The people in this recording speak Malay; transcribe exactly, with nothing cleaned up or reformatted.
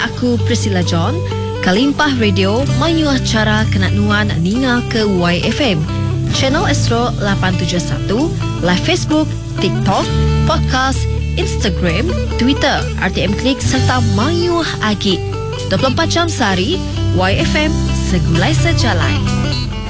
aku Priscilla John. Kalimpah Radio mayuh cara kenat nuan ninga ke Y F M. Channel Astro lapan tujuh satu, live Facebook, TikTok, podcast, Instagram, Twitter, R T M Klik serta mayuh agi. dua puluh empat jam sehari, Y F M segulai sejalai.